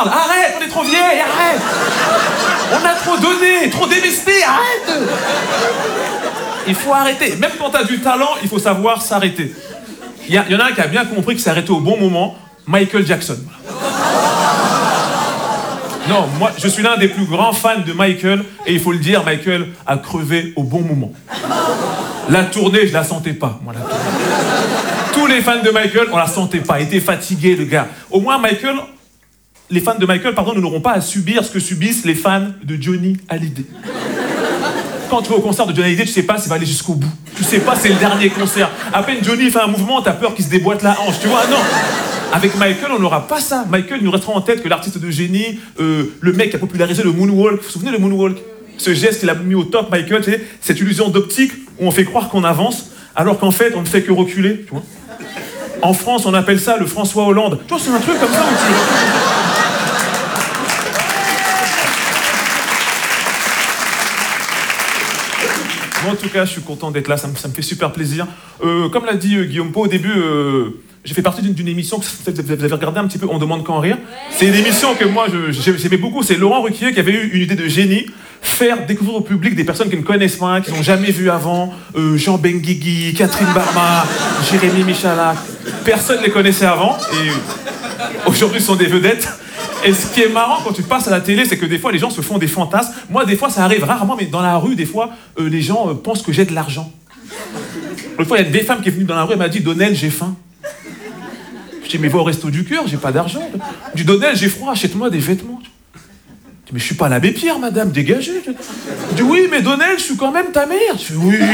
parle. Arrête, on est trop vieille, arrête. On a trop donné, trop dévesté, arrête. Il faut arrêter. Même quand t'as du talent, il faut savoir s'arrêter. Il y en a un qui a bien compris qu'il s'est arrêté au bon moment, Michael Jackson. Non, moi, je suis l'un des plus grands fans de Michael, et il faut le dire, Michael a crevé au bon moment. La tournée, je la sentais pas, moi, la tournée. Tous les fans de Michael, on la sentait pas, il était fatigué, le gars. Au moins, les fans de Michael, pardon, n'auront pas à subir ce que subissent les fans de Johnny Hallyday. Quand tu vas au concert de Johnny Hallyday, tu sais pas s'il va aller jusqu'au bout. Tu sais pas, c'est le dernier concert. À peine Johnny fait un mouvement, t'as peur qu'il se déboîte la hanche, tu vois, non. Avec Michael, on n'aura pas ça. Michael nous restera en tête que l'artiste de génie, le mec qui a popularisé le moonwalk. Vous vous souvenez le moonwalk? Ce geste qu'il a mis au top, Michael, tu sais, cette illusion d'optique où on fait croire qu'on avance, alors qu'en fait, on ne fait que reculer, tu vois. En France, on appelle ça le François Hollande. Tu vois, c'est un truc comme ça où tu... Moi, en tout cas, je suis content d'être là, ça me fait super plaisir. Comme l'a dit Guillaume Pau au début, j'ai fait partie d'une émission que vous avez regardé un petit peu, On demande qu'en rire. C'est une émission que moi, j'aimais beaucoup. C'est Laurent Ruquier qui avait eu une idée de génie, faire découvrir au public des personnes qui ne connaissent pas, qui n'ont jamais vu avant. Jean Benguigui, Catherine Barma, Jérémy Michalak. Personne ne les connaissait avant, et aujourd'hui, ce sont des vedettes. Et ce qui est marrant quand tu passes à la télé, c'est que des fois, les gens se font des fantasmes. Moi, des fois, ça arrive rarement, mais dans la rue, des fois, les gens pensent que j'ai de l'argent. L'autre fois, il y a une vieille femme qui est venue dans la rue, elle m'a dit « Donnel, j'ai faim ». Je dis « Mais va au resto du cœur, j'ai pas d'argent ». Je dis « Donnel, j'ai froid, achète-moi des vêtements ». Je dis « Mais je suis pas l'abbé Pierre, madame, dégagez ». Je dis « Oui, mais Donnel, je suis quand même ta mère ». Je dis « Oui,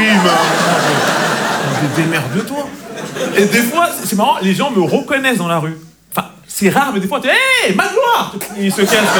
mais démerde-toi ». Et des fois, c'est marrant, les gens me reconnaissent dans la rue. C'est rare, mais des fois, tu dis « Hé, Magloire !» Il se cache.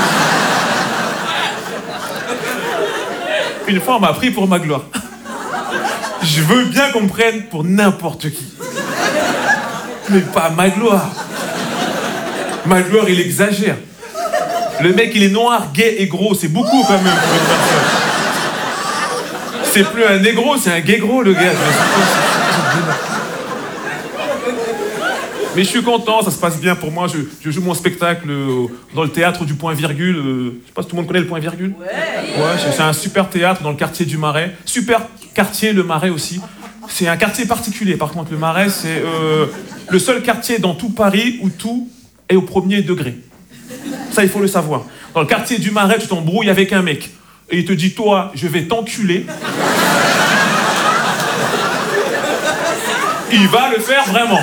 Une fois, on m'a pris pour Magloire. Je veux bien qu'on me prenne pour n'importe qui. Mais pas Magloire. Magloire, il exagère. Le mec, il est noir, gay et gros. C'est beaucoup, quand même, pour une personne. C'est plus un négro, c'est un gay gros, le gars. Mais je suis content, ça se passe bien pour moi. Je joue mon spectacle dans le théâtre du Point Virgule. Je sais pas si tout le monde connaît le Point Virgule. Ouais, c'est un super théâtre dans le quartier du Marais. Super quartier, le Marais aussi. C'est un quartier particulier, par contre. Le Marais, c'est le seul quartier dans tout Paris où tout est au premier degré. Ça, il faut le savoir. Dans le quartier du Marais, tu t'embrouilles avec un mec. Et il te dit, toi, je vais t'enculer. Il va le faire vraiment.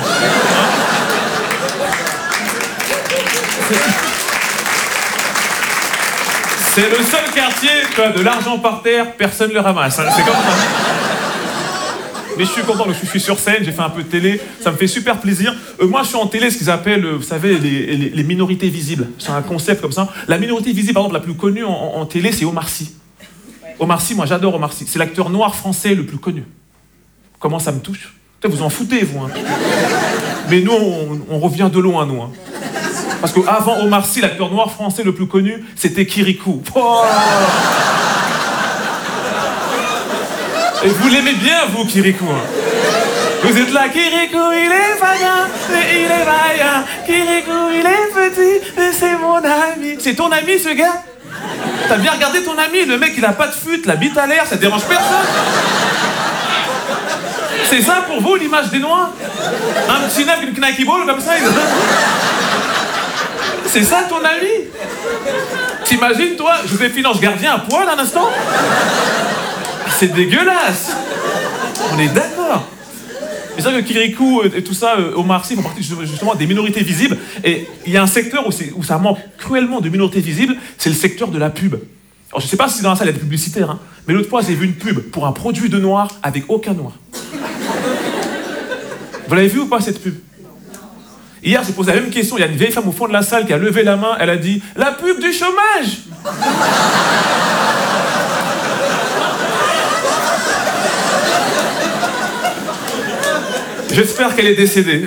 C'est le seul quartier, tu as de l'argent par terre, personne ne le ramasse. C'est comme ça. Mais je suis content, je suis sur scène, j'ai fait un peu de télé, ça me fait super plaisir. Moi, je suis en télé, ce qu'ils appellent, vous savez, les minorités visibles. C'est un concept comme ça. La minorité visible, par exemple, la plus connue en télé, c'est Omar Sy. Omar Sy, moi j'adore Omar Sy. C'est l'acteur noir français le plus connu. Comment ça me touche? Vous en foutez, vous. Hein. Mais nous, on revient de loin, nous. Hein. Parce qu'avant Omar Sy, l'acteur noir français le plus connu, c'était Kirikou. Oh, et vous l'aimez bien, vous, Kirikou. Hein. Vous êtes là, Kirikou, il est vaillant, il est vaillant. Kirikou, il est petit, mais c'est mon ami. C'est ton ami, ce gars? T'as bien regardé ton ami? Le mec, il a pas de fut, la bite à l'air, ça dérange personne. C'est ça pour vous, l'image des Noirs? Un petit nappe, une knacky ball, comme ça? C'est ça ton ami? T'imagines, toi, Joséphine Ange Gardien à poil un instant? C'est dégueulasse. On est d'accord. C'est vrai que Kirikou et tout ça, Omar Sy font partie justement des minorités visibles. Et il y a un secteur où ça manque cruellement de minorités visibles, c'est le secteur de la pub. Alors je sais pas si dans la salle il y a des publicitaires, hein, mais l'autre fois j'ai vu une pub pour un produit de noir avec aucun noir. Vous l'avez vu ou pas cette pub? Hier j'ai posé la même question, il y a une vieille femme au fond de la salle qui a levé la main, elle a dit « La pub du chômage !» J'espère qu'elle est décédée.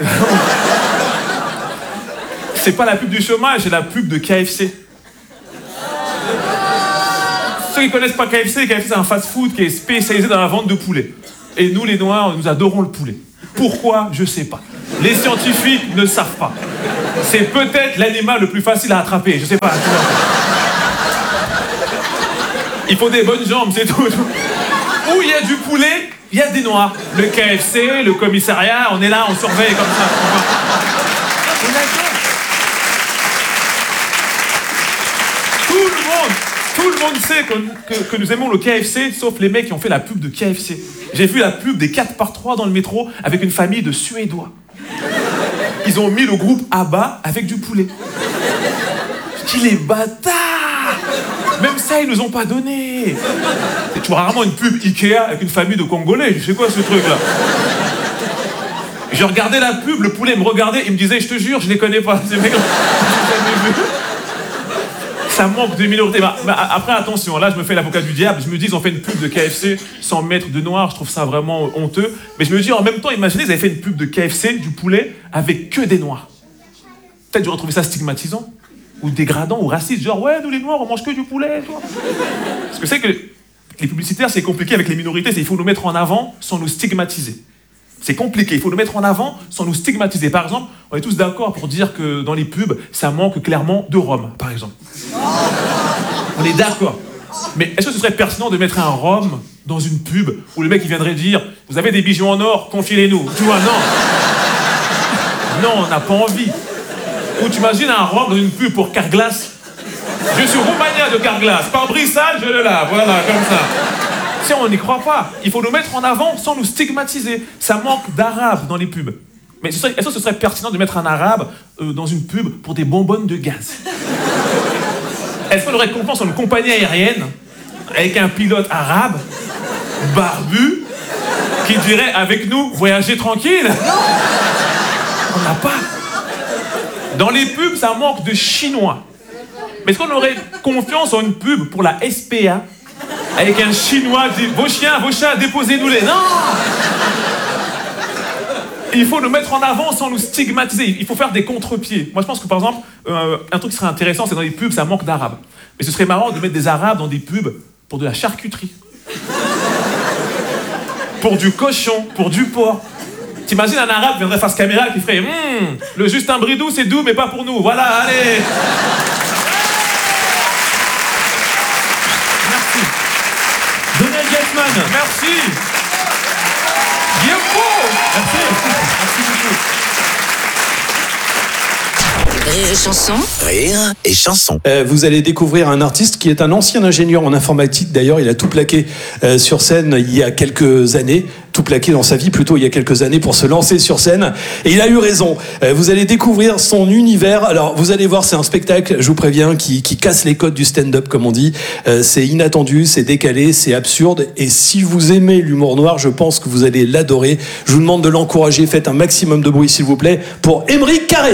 C'est pas la pub du chômage, c'est la pub de KFC. Ceux qui connaissent pas KFC, KFC c'est un fast-food qui est spécialisé dans la vente de poulet. Et nous les Noirs, nous adorons le poulet. Pourquoi? Je sais pas. Les scientifiques ne savent pas. C'est peut-être l'animal le plus facile à attraper, je sais pas. Il faut des bonnes jambes, c'est tout. Où il y a du poulet, il y a des noirs. Le KFC, le commissariat, on est là, on surveille comme ça. Tout le monde sait que nous aimons le KFC, sauf les mecs qui ont fait la pub de KFC. J'ai vu la pub des 4x3 dans le métro avec une famille de Suédois. Ils ont mis le groupe ABBA avec du poulet. Je dis, les bâtards! Même ça, ils nous ont pas donné. Tu vois rarement une pub Ikea avec une famille de Congolais. Je sais quoi ce truc-là? Je regardais la pub, le poulet me regardait, il me disait, je te jure, je les connais pas. Ces mecs, ça manque de minorité. Après, attention, là, je me fais l'avocat du diable. Je me dis, ils ont fait une pub de KFC sans mettre de noir. Je trouve ça vraiment honteux. Mais je me dis, en même temps, imaginez, ils avaient fait une pub de KFC, du poulet, avec que des noirs. Peut-être j'aurais trouvé ça stigmatisant, ou dégradant, ou raciste. Genre, ouais, nous les noirs, on mange que du poulet. Toi. Parce que c'est que les publicitaires, c'est compliqué avec les minorités. Il faut nous mettre en avant sans nous stigmatiser. C'est compliqué, il faut le mettre en avant sans nous stigmatiser. Par exemple, on est tous d'accord pour dire que dans les pubs, ça manque clairement de rhum, par exemple. On est d'accord. Mais est-ce que ce serait pertinent de mettre un rhum dans une pub où le mec il viendrait dire « Vous avez des bijoux en or, confiez-les-nous » Tu vois, non. Non, on n'a pas envie. Ou tu imagines un rhum dans une pub pour Carglass. Je suis Roumania de Carglass. Par brissage, je le lave. Voilà, comme ça. Si on n'y croit pas, il faut nous mettre en avant sans nous stigmatiser. Ça manque d'arabe dans les pubs. Mais est-ce que ce serait pertinent de mettre un arabe dans une pub pour des bonbonnes de gaz? Est-ce qu'on aurait confiance en une compagnie aérienne avec un pilote arabe, barbu, qui dirait avec nous, voyagez tranquille? On n'a pas. Dans les pubs, ça manque de chinois. Mais est-ce qu'on aurait confiance en une pub pour la SPA avec un chinois qui dit vos chiens, vos chats, déposez-nous-les? Non! Il faut nous mettre en avant sans nous stigmatiser. Il faut faire des contre-pieds. Moi, je pense que, par exemple, un truc qui serait intéressant, c'est dans les pubs, ça manque d'arabes. Mais ce serait marrant de mettre des arabes dans des pubs pour de la charcuterie. Pour du cochon, pour du porc. T'imagines un arabe qui viendrait face caméra qui ferait le Justin Bridou, c'est doux, mais pas pour nous. Voilà, allez! Merci. Donald Gassman. Merci. Guillaume Pau. Merci. Merci beaucoup. Rire et chanson. Rire et chanson. Vous allez découvrir un artiste qui est un ancien ingénieur en informatique. D'ailleurs, il a tout plaqué sur scène il y a quelques années. Tout plaqué dans sa vie, plutôt, il y a quelques années pour se lancer sur scène. Et il a eu raison. Vous allez découvrir son univers. Alors, vous allez voir, c'est un spectacle, je vous préviens, qui casse les codes du stand-up, comme on dit. C'est inattendu, c'est décalé, c'est absurde. Et si vous aimez l'humour noir, je pense que vous allez l'adorer. Je vous demande de l'encourager. Faites un maximum de bruit, s'il vous plaît, pour Aymeric Carré.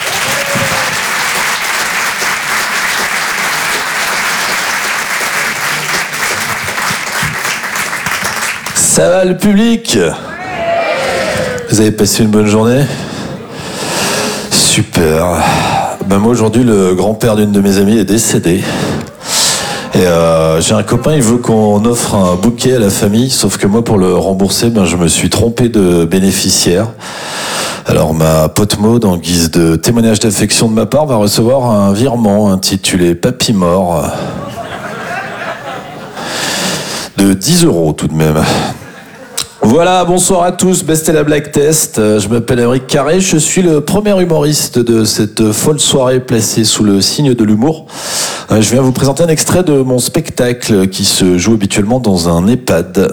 Ça va le public? Vous avez passé une bonne journée? Super. Ben moi aujourd'hui le grand-père d'une de mes amies est décédé. Et j'ai un copain, il veut qu'on offre un bouquet à la famille, sauf que moi pour le rembourser, je me suis trompé de bénéficiaire. Alors ma pote Maud, en guise de témoignage d'affection de ma part, va recevoir un virement intitulé Papy Mort de 10 € tout de même. Voilà, bonsoir à tous, Best et la Black Test. Je m'appelle Aymeric Carré, je suis le premier humoriste de cette folle soirée placée sous le signe de l'humour. Je viens vous présenter un extrait de mon spectacle qui se joue habituellement dans un EHPAD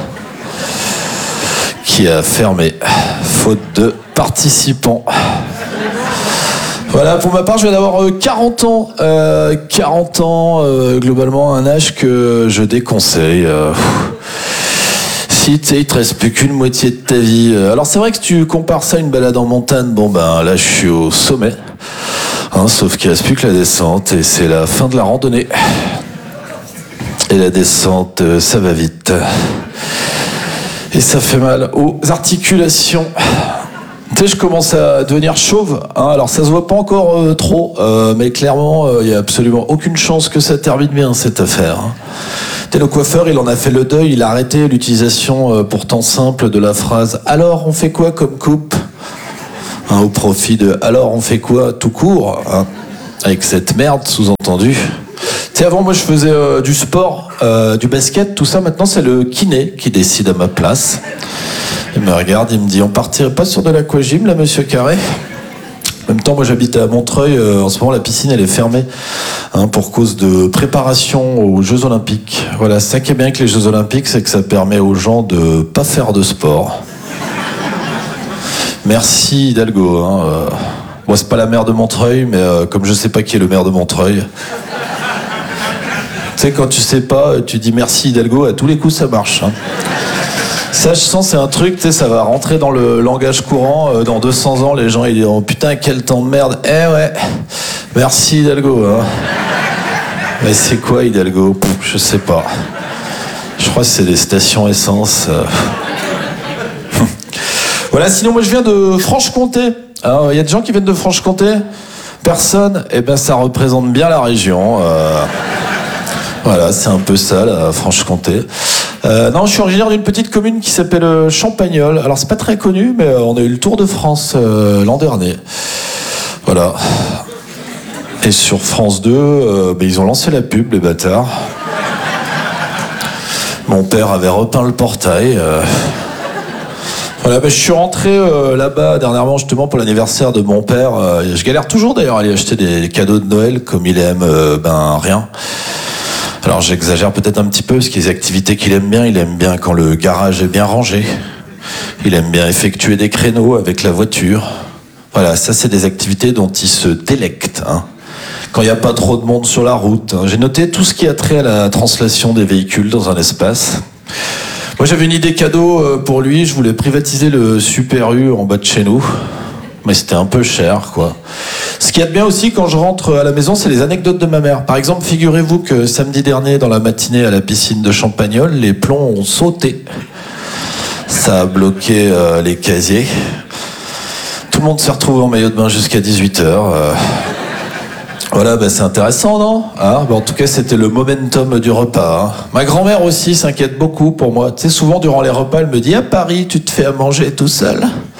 qui a fermé, faute de participants. Voilà, pour ma part, je viens d'avoir 40 ans. 40 ans, globalement, un âge que je déconseille. Si, tu sais, il te reste plus qu'une moitié de ta vie. Alors, c'est vrai que tu compares ça à une balade en montagne. Bon, là, je suis au sommet. Sauf qu'il reste plus que la descente et c'est la fin de la randonnée. Et la descente, ça va vite. Et ça fait mal aux articulations. Tu sais, je commence à devenir chauve, hein. Alors ça se voit pas encore trop, mais clairement, il y a absolument aucune chance que ça termine bien cette affaire. Hein. Tu sais, le coiffeur, il en a fait le deuil, il a arrêté l'utilisation pourtant simple de la phrase « Alors, on fait quoi comme coupe ?» hein, au profit de « Alors, on fait quoi tout court hein, ?» avec cette merde sous-entendue. Tu sais, avant, moi, je faisais du sport, du basket, tout ça. Maintenant, c'est le kiné qui décide à ma place. Il me regarde, il me dit, on partirait pas sur de l'aquagym, là, monsieur Carré? En même temps, moi, j'habite à Montreuil. En ce moment, la piscine, elle est fermée hein, pour cause de préparation aux Jeux Olympiques. Voilà, c'est ça qui est bien avec les Jeux Olympiques, c'est que ça permet aux gens de pas faire de sport. Merci, Hidalgo. Hein, Moi, c'est pas la maire de Montreuil, mais comme je sais pas qui est le maire de Montreuil... Tu sais, quand tu sais pas, tu dis merci Hidalgo, à tous les coups ça marche. Hein. Ça, je sens, c'est un truc, tu sais, ça va rentrer dans le langage courant. Dans 200 ans, les gens ils diront putain, quel temps de merde. Eh ouais, merci Hidalgo. Hein. Mais c'est quoi Hidalgo? Je sais pas. Je crois que c'est des stations essence. Voilà, sinon, moi je viens de Franche-Comté. Alors, y a des gens qui viennent de Franche-Comté? Personne? Eh ben, ça représente bien la région. Voilà, c'est un peu ça, la Franche-Comté. Non, je suis originaire d'une petite commune qui s'appelle Champagnole. Alors, c'est pas très connu, mais on a eu le Tour de France l'an dernier. Voilà. Et sur France 2, ils ont lancé la pub, les bâtards. Mon père avait repeint le portail. Voilà, je suis rentré là-bas dernièrement justement pour l'anniversaire de mon père. Je galère toujours d'ailleurs à aller acheter des cadeaux de Noël comme il aime rien. Alors j'exagère peut-être un petit peu parce qu'il y a des activités qu'il aime bien. Il aime bien quand le garage est bien rangé. Il aime bien effectuer des créneaux avec la voiture. Voilà, ça c'est des activités dont il se délecte. Hein. Quand il n'y a pas trop de monde sur la route. Hein. J'ai noté tout ce qui a trait à la translation des véhicules dans un espace. Moi j'avais une idée cadeau pour lui. Je voulais privatiser le Super U en bas de chez nous. Mais c'était un peu cher, quoi. Ce qu'il y a de bien aussi quand je rentre à la maison, c'est les anecdotes de ma mère. Par exemple, figurez-vous que samedi dernier, dans la matinée à la piscine de Champagnole, les plombs ont sauté. Ça a bloqué les casiers. Tout le monde s'est retrouvé en maillot de bain jusqu'à 18h. Voilà, c'est intéressant, non en tout cas, c'était le momentum du repas. Hein. Ma grand-mère aussi s'inquiète beaucoup pour moi. Tu sais, souvent, durant les repas, elle me dit « À Paris, tu te fais à manger tout seul ?»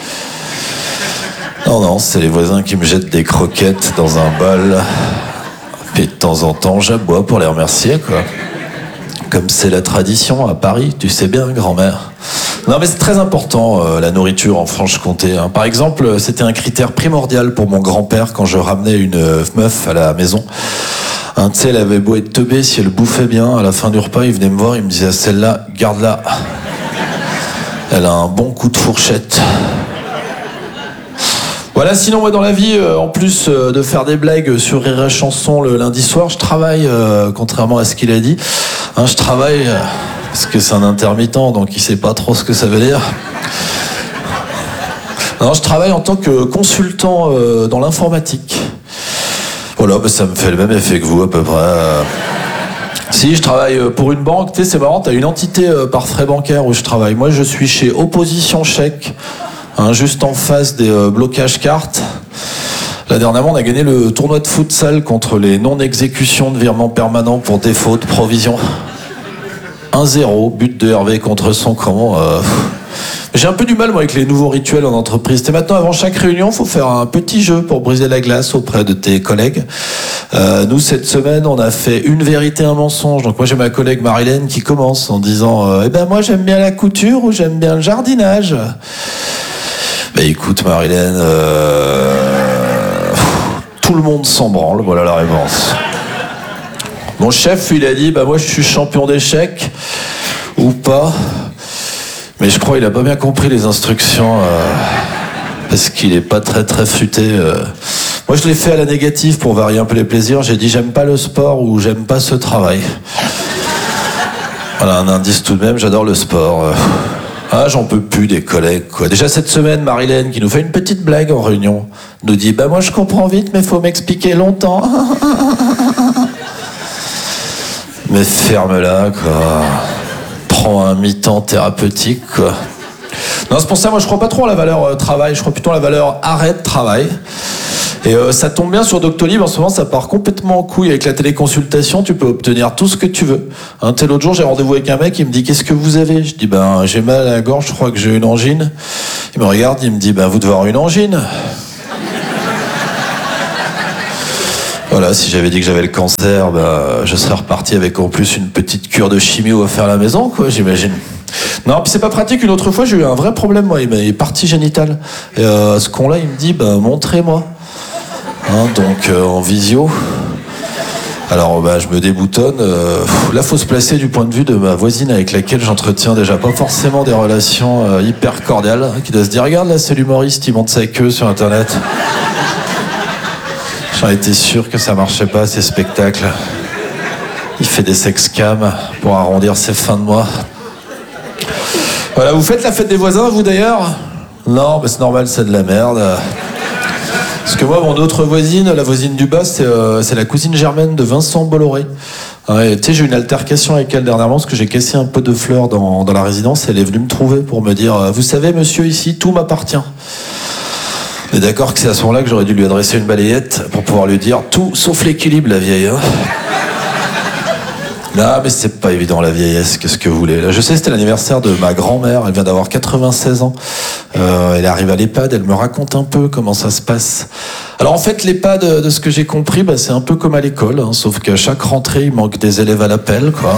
Non, c'est les voisins qui me jettent des croquettes dans un bol. Et de temps en temps, j'aboie pour les remercier, quoi. Comme c'est la tradition à Paris, tu sais bien, grand-mère. Non, mais c'est très important, la nourriture en Franche-Comté. Hein. Par exemple, c'était un critère primordial pour mon grand-père quand je ramenais une meuf à la maison. Hein, tu sais, elle avait beau être teubée, si elle bouffait bien, à la fin du repas, il venait me voir, il me disait, celle-là, garde-la. Elle a un bon coup de fourchette. Voilà, sinon moi dans la vie, en plus de faire des blagues sur Rire et Chanson le lundi soir, je travaille, contrairement à ce qu'il a dit. Hein, je travaille, parce que c'est un intermittent, donc il sait pas trop ce que ça veut dire. Non, je travaille en tant que consultant dans l'informatique. Voilà, ça me fait le même effet que vous à peu près. Si, je travaille pour une banque, tu sais, c'est marrant, t'as une entité par frais bancaires où je travaille. Moi, je suis chez Opposition Chèque. Hein, juste en face des blocages cartes. Là, dernièrement, on a gagné le tournoi de futsal contre les non-exécutions de virements permanents pour défaut de provision. 1-0, but de Hervé contre son camp. J'ai un peu du mal, moi, avec les nouveaux rituels en entreprise. Et maintenant, avant chaque réunion, il faut faire un petit jeu pour briser la glace auprès de tes collègues. Nous, cette semaine, on a fait une vérité, un mensonge. Donc moi, j'ai ma collègue Marilène qui commence en disant moi, j'aime bien la couture ou j'aime bien le jardinage. Écoute Marilène, tout le monde s'en branle, voilà la réponse. Mon chef, il a dit, moi je suis champion d'échecs, ou pas, mais je crois qu'il a pas bien compris les instructions, parce qu'il est pas très très futé. Moi je l'ai fait à la négative pour varier un peu les plaisirs, j'ai dit j'aime pas le sport ou j'aime pas ce travail. Voilà un indice tout de même, j'adore le sport. J'en peux plus des collègues, quoi. Déjà cette semaine, Marilène, qui nous fait une petite blague en réunion, nous dit « moi je comprends vite, mais faut m'expliquer longtemps. » Mais ferme-la, quoi. Prends un mi-temps thérapeutique, quoi. Non, c'est pour ça, moi je crois pas trop à la valeur travail, je crois plutôt à la valeur arrêt de travail. Et ça tombe bien sur Doctolib, en ce moment ça part complètement en couille avec la téléconsultation, tu peux obtenir tout ce que tu veux. L'autre jour j'ai rendez-vous avec un mec, il me dit qu'est-ce que vous avez? Je dis j'ai mal à la gorge, je crois que j'ai une angine. Il me regarde, il me dit vous devez avoir une angine. Voilà, si j'avais dit que j'avais le cancer, je serais reparti avec en plus une petite cure de chimio à faire à la maison, quoi, j'imagine. Non, puis c'est pas pratique. Une autre fois, j'ai eu un vrai problème, moi. Il m'a partie génitale. Et ce con-là, il me dit, montrez-moi. Donc, en visio. Alors, je me déboutonne. Là, faut se placer du point de vue de ma voisine avec laquelle j'entretiens déjà pas forcément des relations hyper cordiales, qui doit se dire, regarde, là, c'est l'humoriste, il monte sa queue sur Internet. J'en étais sûr que ça marchait pas, ces spectacles. Il fait des sexcams pour arrondir ses fins de mois. Voilà, vous faites la fête des voisins, vous d'ailleurs? Non, mais c'est normal, c'est de la merde. Parce que moi, mon autre voisine, la voisine du bas, c'est la cousine germaine de Vincent Bolloré. Ouais, tu sais, j'ai eu une altercation avec elle dernièrement parce que j'ai cassé un pot de fleurs dans la résidence. Elle est venue me trouver pour me dire vous savez, monsieur, ici, tout m'appartient. On est d'accord que c'est à ce moment-là que j'aurais dû lui adresser une balayette pour pouvoir lui dire tout sauf l'équilibre, la vieille. Non, mais c'est pas évident la vieillesse, qu'est-ce que vous voulez. Là, je sais, c'était l'anniversaire de ma grand-mère, elle vient d'avoir 96 ans. Elle arrive à l'EHPAD, elle me raconte un peu comment ça se passe. Alors en fait, l'EHPAD, de ce que j'ai compris, c'est un peu comme à l'école, sauf qu'à chaque rentrée, il manque des élèves à l'appel, quoi.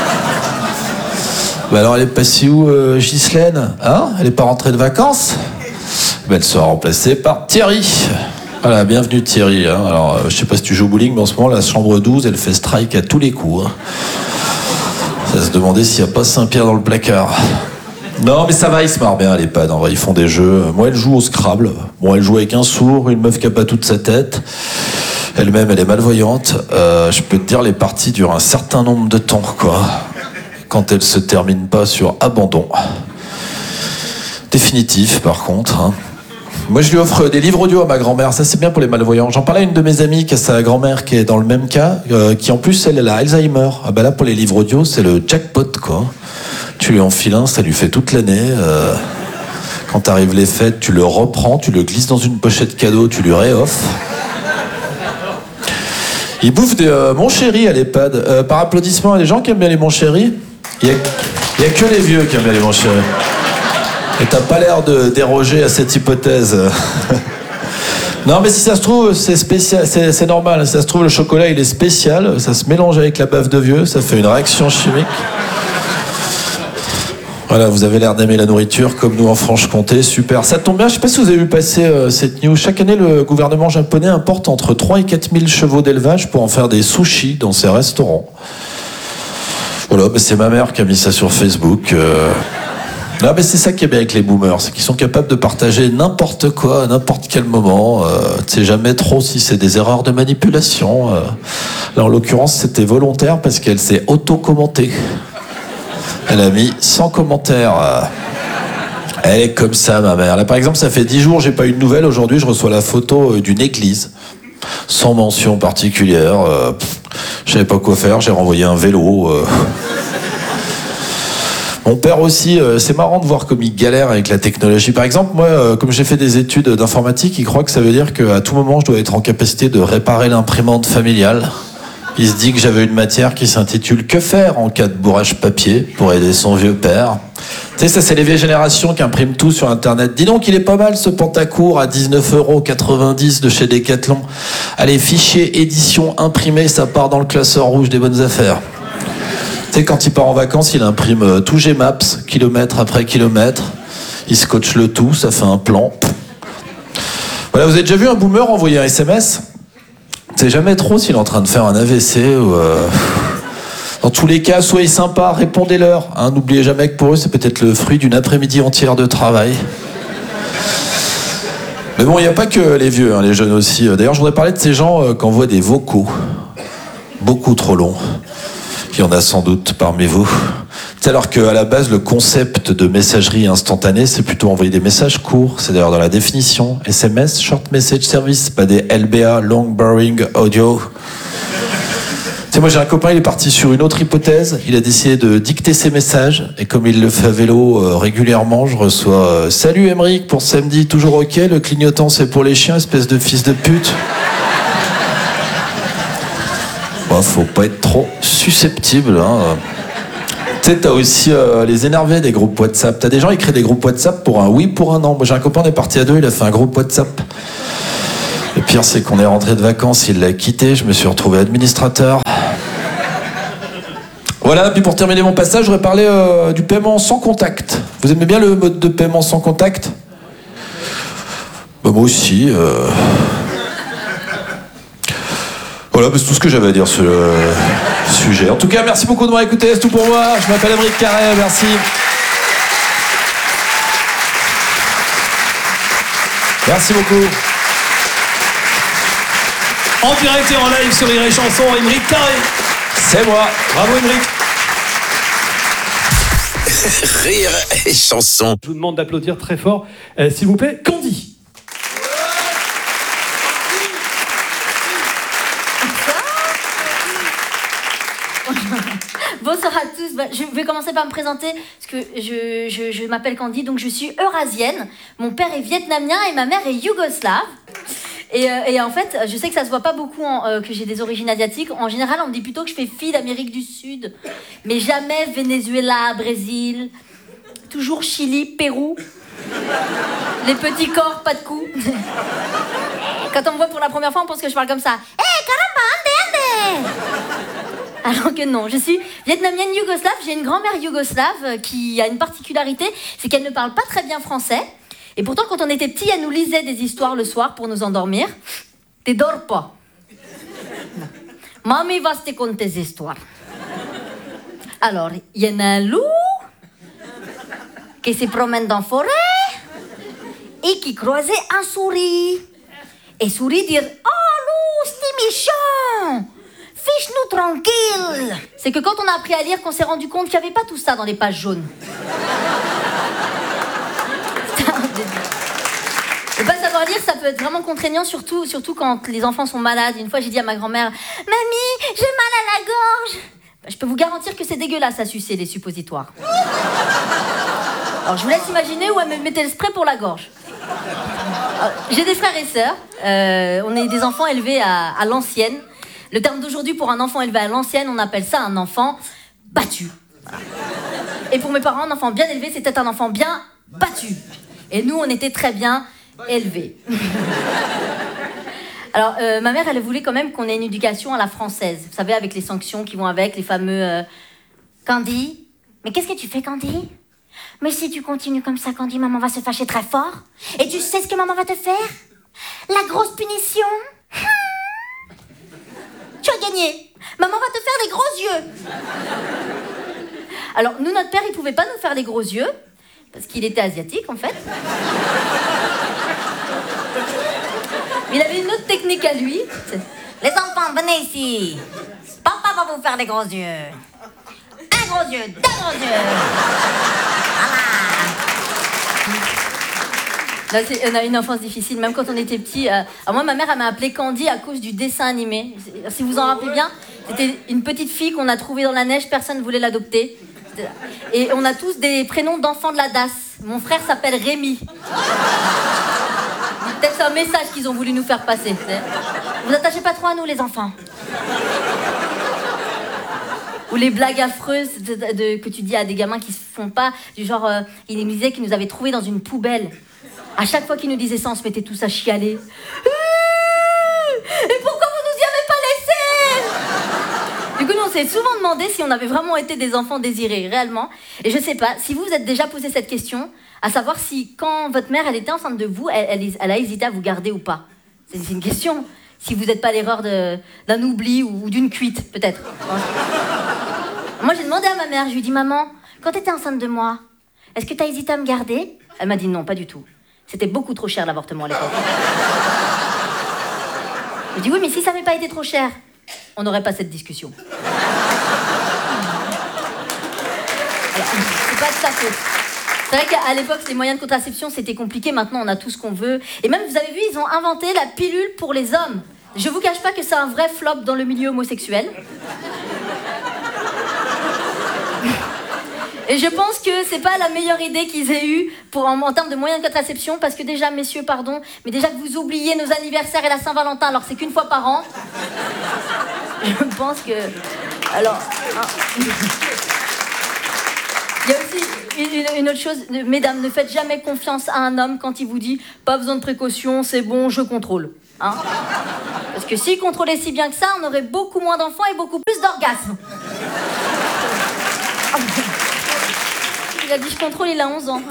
Alors elle est passée où, Ghislaine? Elle est pas rentrée de vacances? Elle sera remplacée par Thierry. Voilà, bienvenue Thierry. Alors, je sais pas si tu joues au bowling, mais en ce moment, la chambre 12, elle fait strike à tous les coups. Ça se demandait s'il n'y a pas Saint-Pierre dans le placard. Non, mais ça va, ils se marrent bien à l'EHPAD. En vrai, ils font des jeux. Moi, elle joue au Scrabble. Bon, elle joue avec un sourd, une meuf qui a pas toute sa tête. Elle-même, elle est malvoyante. Je peux te dire, les parties durent un certain nombre de temps, quoi. Quand elles se terminent pas sur abandon. Définitif, par contre. Moi, je lui offre des livres audio à ma grand-mère. Ça, c'est bien pour les malvoyants. J'en parlais à une de mes amies qui a sa grand-mère qui est dans le même cas, qui en plus, elle a Alzheimer. Là, pour les livres audio, c'est le jackpot, quoi. Tu lui enfiles un, ça lui fait toute l'année. Quand t'arrives les fêtes, tu le reprends, tu le glisses dans une pochette cadeau, tu lui réoffres. Il bouffe des Mon Chéri à l'EHPAD. Par applaudissement, il y a des gens qui aiment bien les Mon Chéri. Il y a que les vieux qui aiment bien les Mon Chéri. Et t'as pas l'air de déroger à cette hypothèse. Non, mais si ça se trouve, c'est spécial, c'est normal. Si ça se trouve, le chocolat, il est spécial. Ça se mélange avec la bave de vieux. Ça fait une réaction chimique. Voilà, vous avez l'air d'aimer la nourriture, comme nous en Franche-Comté. Super. Ça tombe bien, je sais pas si vous avez vu passer cette news. Chaque année, le gouvernement japonais importe entre 3 et 4 000 chevaux d'élevage pour en faire des sushis dans ses restaurants. Voilà, c'est ma mère qui a mis ça sur Facebook. Non, mais c'est ça qui est bien avec les boomers, c'est qu'ils sont capables de partager n'importe quoi à n'importe quel moment. Tu sais jamais trop si c'est des erreurs de manipulation. Là, en l'occurrence, c'était volontaire parce qu'elle s'est auto-commentée. Elle a mis 100 commentaires. Elle est comme ça, ma mère. Là, par exemple, ça fait 10 jours, j'ai pas eu de nouvelles. Aujourd'hui, je reçois la photo d'une église, sans mention particulière. Je savais pas quoi faire, j'ai renvoyé un vélo. Mon père aussi, c'est marrant de voir comme il galère avec la technologie. Par exemple, moi, comme j'ai fait des études d'informatique, il croit que ça veut dire qu'à tout moment, je dois être en capacité de réparer l'imprimante familiale. Il se dit que j'avais une matière qui s'intitule « Que faire en cas de bourrage papier ?» pour aider son vieux père. Tu sais, ça, c'est les vieilles générations qui impriment tout sur Internet. Dis donc, il est pas mal ce Pentacourt à 19,90 € de chez Decathlon. Allez, fichier, édition, imprimé, ça part dans le classeur rouge des bonnes affaires. Tu sais, quand il part en vacances, il imprime tout Gmaps, kilomètre après kilomètre. Il scotche le tout, ça fait un plan. Voilà, vous avez déjà vu un boomer envoyer un SMS ? Tu sais jamais trop s'il est en train de faire un AVC ou... Dans tous les cas, soyez sympas, répondez-leur. N'oubliez jamais que pour eux, c'est peut-être le fruit d'une après-midi entière de travail. Mais bon, il n'y a pas que les vieux, les jeunes aussi. D'ailleurs, je voudrais parler de ces gens qui envoient des vocaux. Beaucoup trop longs. Il y en a sans doute parmi vous. Alors qu'à la base, le concept de messagerie instantanée, c'est plutôt envoyer des messages courts. C'est d'ailleurs dans la définition. SMS, Short Message Service, pas des LBA, Long Bearing Audio. sais, moi j'ai un copain, il est parti sur une autre hypothèse. Il a décidé de dicter ses messages. Et comme il le fait à vélo régulièrement, je reçois Salut Émeric, pour samedi, toujours ok. Le clignotant c'est pour les chiens, espèce de fils de pute. Bah, faut pas être trop susceptible. Hein. Tu sais, t'as aussi les énervés des groupes WhatsApp. T'as des gens qui créent des groupes WhatsApp pour un oui, pour un non. Moi j'ai un copain, on est parti à deux, il a fait un groupe WhatsApp. Le pire, c'est qu'on est rentré de vacances, il l'a quitté, je me suis retrouvé administrateur. Voilà, puis pour terminer mon passage, je voudrais parler du paiement sans contact. Vous aimez bien le mode de paiement sans contact ? Bah, moi aussi. Voilà, bah, c'est tout ce que j'avais à dire sur le sujet. En tout cas, merci beaucoup de m'avoir écouté, c'est tout pour moi. Je m'appelle Émeric Carré, merci. Merci beaucoup. En direct et en live sur Rire et Chanson, Émeric Carré. C'est moi. Bravo Émeric. Rire et Chanson. Je vous demande d'applaudir très fort, s'il vous plaît, Candy. Bonsoir à tous. Je vais commencer par me présenter parce que je m'appelle Candy, donc je suis eurasienne. Mon père est vietnamien et ma mère est yougoslave. Et en fait, je sais que ça se voit pas beaucoup que j'ai des origines asiatiques. En général, on me dit plutôt que je fais fille d'Amérique du Sud. Mais jamais Venezuela, Brésil. Toujours Chili, Pérou. Les petits corps, pas de cou. Quand on me voit pour la première fois, on pense que je parle comme ça. Caramba, ande, ande. Alors que non, je suis vietnamienne yougoslave. J'ai une grand-mère yougoslave qui a une particularité, c'est qu'elle ne parle pas très bien français. Et pourtant, quand on était petits, elle nous lisait des histoires le soir pour nous endormir. Te dors pas. Non. Mamie va te conter des histoires. Alors, il y en a un loup qui se promène dans la forêt et qui croisait un souris. Et souris dit « Oh, loup, c'est méchant! Fiche-nous tranquille !» C'est que quand on a appris à lire, qu'on s'est rendu compte qu'il n'y avait pas tout ça dans les pages jaunes. Et pas savoir lire, ça peut être vraiment contraignant, surtout quand les enfants sont malades. Une fois, j'ai dit à ma grand-mère « Mamie, j'ai mal à la gorge !» Je peux vous garantir que c'est dégueulasse à sucer les suppositoires. Alors, je vous laisse imaginer où elle me mettait le spray pour la gorge. J'ai des frères et sœurs. On est des enfants élevés à l'ancienne. Le terme d'aujourd'hui pour un enfant élevé à l'ancienne, on appelle ça un enfant battu. Voilà. Et pour mes parents, un enfant bien élevé, c'était un enfant bien battu. Et nous, on était très bien élevés. Alors, ma mère, elle voulait quand même qu'on ait une éducation à la française. Vous savez, avec les sanctions qui vont avec, les fameux... Candy, mais qu'est-ce que tu fais, Candy? Mais si tu continues comme ça, Candy, maman va se fâcher très fort. Et tu sais ce que maman va te faire? La grosse punition. Tu as gagné. Maman va te faire les gros yeux. Alors, nous, notre père, il pouvait pas nous faire les gros yeux, parce qu'il était asiatique, en fait. Il avait une autre technique à lui. Les enfants, venez ici. Papa va vous faire les gros yeux. Un gros yeux, deux gros yeux. Là, on a une enfance difficile, même quand on était petit. Moi, ma mère, elle m'a appelée Candy à cause du dessin animé. Si vous en rappelez bien, c'était une petite fille qu'on a trouvée dans la neige, personne ne voulait l'adopter. Et on a tous des prénoms d'enfants de la DAS. Mon frère s'appelle Rémi. Peut-être c'est un message qu'ils ont voulu nous faire passer. Vous attachez pas trop à nous, les enfants. Ou les blagues affreuses que tu dis à des gamins qui se font pas, du genre, ils nous disaient qu'ils nous avaient trouvés dans une poubelle. À chaque fois qu'ils nous disaient ça, on se mettait tous à chialer. Et pourquoi vous nous y avez pas laissés? Du coup, nous, on s'est souvent demandé si on avait vraiment été des enfants désirés, réellement. Et je sais pas, si vous vous êtes déjà posé cette question, à savoir si, quand votre mère, elle était enceinte de vous, elle a hésité à vous garder ou pas. C'est une question. Si vous n'êtes pas l'erreur d'un oubli ou d'une cuite, peut-être. Moi, j'ai demandé à ma mère, je lui ai dit, maman, quand tu étais enceinte de moi, est-ce que tu as hésité à me garder? Elle m'a dit non, pas du tout. C'était beaucoup trop cher l'avortement à l'époque. J'ai dit oui, mais si ça n'avait pas été trop cher, on n'aurait pas cette discussion. Alors, c'est pas de sa faute. C'est vrai qu'à l'époque, les moyens de contraception, c'était compliqué. Maintenant, on a tout ce qu'on veut. Et même, vous avez vu, ils ont inventé la pilule pour les hommes. Je vous cache pas que c'est un vrai flop dans le milieu homosexuel. Et je pense que c'est pas la meilleure idée qu'ils aient eue en termes de moyens de contraception, parce que déjà, messieurs, pardon, mais déjà que vous oubliez nos anniversaires et la Saint-Valentin, alors c'est qu'une fois par an. Je pense que... Alors... Il y a aussi une autre chose, mesdames, ne faites jamais confiance à un homme quand il vous dit « pas besoin de précaution, c'est bon, je contrôle ». Hein, parce que s'il contrôlait si bien que ça, on aurait beaucoup moins d'enfants et beaucoup plus d'orgasmes. Il a dit je contrôle, il a 11 ans.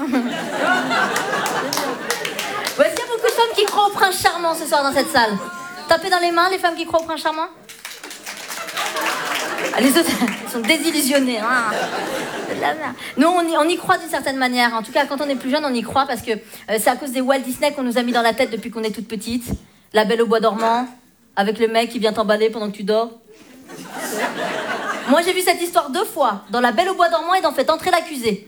Est-ce qu'il y a beaucoup de femmes qui croient au prince charmant ce soir dans cette salle? Tapez dans les mains les femmes qui croient au prince charmant. Ah, les autres sont désillusionnés. Hein. Nous, on y croit d'une certaine manière. En tout cas, quand on est plus jeune, on y croit parce que c'est à cause des Walt Disney qu'on nous a mis dans la tête depuis qu'on est toute petite. La Belle au bois dormant, avec le mec qui vient t'emballer pendant que tu dors. Moi, j'ai vu cette histoire 2 fois, dans La Belle au bois dormant et dans Faites entrer l'accusé.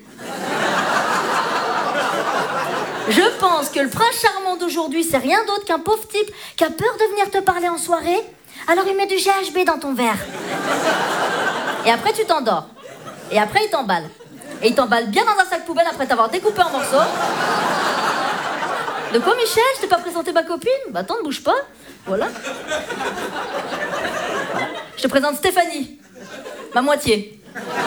Je pense que le prince charmant d'aujourd'hui, c'est rien d'autre qu'un pauvre type qui a peur de venir te parler en soirée, alors il met du GHB dans ton verre. Et après, tu t'endors. Et après, il t'emballe. Et il t'emballe bien dans un sac poubelle après t'avoir découpé en morceaux. De quoi, Michel? Je t'ai pas présenté ma copine? Bah attends, ne bouge pas. Voilà. Je te présente Stéphanie. Ma moitié.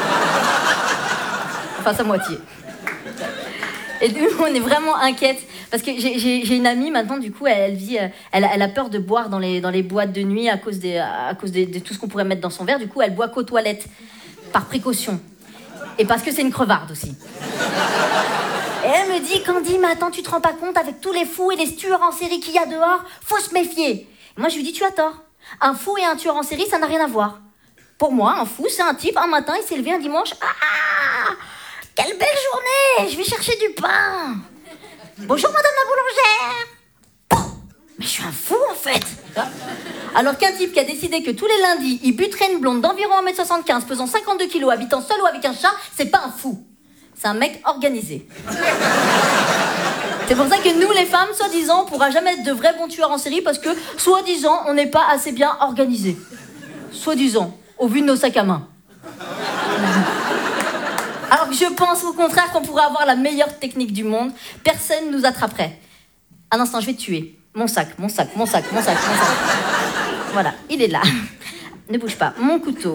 Enfin, sa moitié. Et nous, on est vraiment inquiètes. Parce que j'ai une amie maintenant, du coup, elle a peur de boire dans les boîtes de nuit à cause de tout ce qu'on pourrait mettre dans son verre. Du coup, elle boit qu'aux toilettes, par précaution. Et parce que c'est une crevarde aussi. Et elle me dit, Candy, mais attends, tu te rends pas compte, avec tous les fous et les tueurs en série qu'il y a dehors, faut se méfier. Et moi, je lui dis, tu as tort. Un fou et un tueur en série, ça n'a rien à voir. Pour moi, un fou, c'est un type, un matin, il s'est levé un dimanche. Ah, quelle belle journée! Je vais chercher du pain. Bonjour, madame la boulangère. Mais je suis un fou, en fait. Alors qu'un type qui a décidé que tous les lundis, il buterait une blonde d'environ 1m75, pesant 52 kilos, habitant seul ou avec un chat, c'est pas un fou. C'est un mec organisé. C'est pour ça que nous, les femmes, soi-disant, on pourra jamais être de vrais bons tueurs en série parce que, soi-disant, on n'est pas assez bien organisés. Soi-disant, au vu de nos sacs à main. Alors que je pense au contraire qu'on pourrait avoir la meilleure technique du monde. Personne ne nous attraperait. Un instant, je vais te tuer. Mon sac. Voilà, il est là. Ne bouge pas. Mon couteau.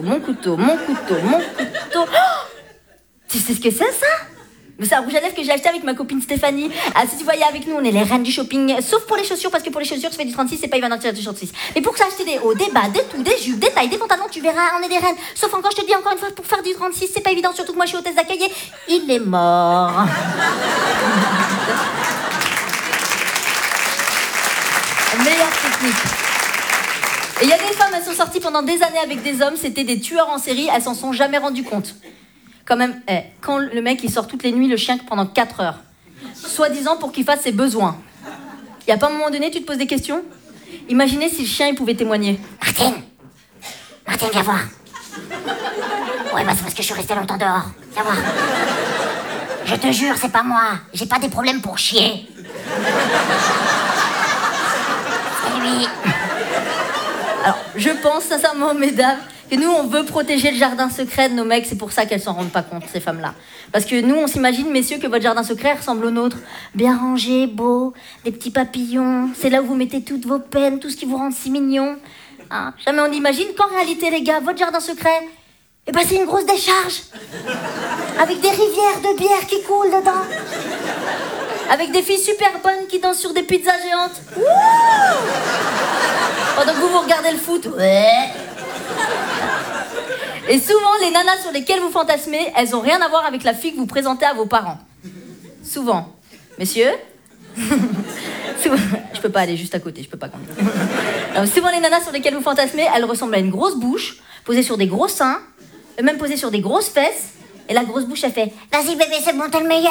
Oh, tu sais ce que c'est, ça? Mais c'est un rouge à lèvres que j'ai acheté avec ma copine Stéphanie. Ah, si tu voyais avec nous, on est les reines du shopping. Sauf pour les chaussures, parce que pour les chaussures, tu fais du 36, c'est pas Yvan Tier du 36. Mais pour ça, acheter des hauts, des bas, des tout, des jupes, des tailles, des pantalons, tu verras, on est des reines. Sauf encore, je te dis encore une fois, pour faire du 36, c'est pas évident, surtout que moi, je suis hôtesse d'accueil. Il est mort. Meilleure technique. Et il y a des femmes, elles sont sorties pendant des années avec des hommes, c'était des tueurs en série, elles s'en sont jamais rendues compte. Quand même, quand le mec il sort toutes les nuits le chien pendant 4 heures, soi-disant pour qu'il fasse ses besoins. Y a pas un moment donné, tu te poses des questions? Imaginez si le chien il pouvait témoigner. Martine, viens voir. Ouais, bah c'est parce que je suis restée longtemps dehors. Viens voir. Je te jure, c'est pas moi. J'ai pas des problèmes pour chier. C'est lui. Alors, je pense sincèrement, mesdames, que nous, on veut protéger le jardin secret de nos mecs. C'est pour ça qu'elles s'en rendent pas compte, ces femmes-là. Parce que nous, on s'imagine, messieurs, que votre jardin secret ressemble au nôtre. Bien rangé, beau, des petits papillons. C'est là où vous mettez toutes vos peines, tout ce qui vous rend si mignon. Hein? Jamais on imagine qu'en réalité, les gars, votre jardin secret, eh ben, c'est une grosse décharge. Avec des rivières de bière qui coulent dedans. Avec des filles super bonnes qui dansent sur des pizzas géantes. Wouh! Pendant que vous regardez le foot. Ouais. Et souvent, les nanas sur lesquelles vous fantasmez, elles ont rien à voir avec la fille que vous présentez à vos parents. Souvent. Messieurs? Souvent... Je peux pas aller juste à côté, je peux pas quand même. Souvent, les nanas sur lesquelles vous fantasmez, elles ressemblent à une grosse bouche, posée sur des gros seins, même posée sur des grosses fesses, et la grosse bouche, elle fait « Vas-y bébé, c'est bon, t'es le meilleur !»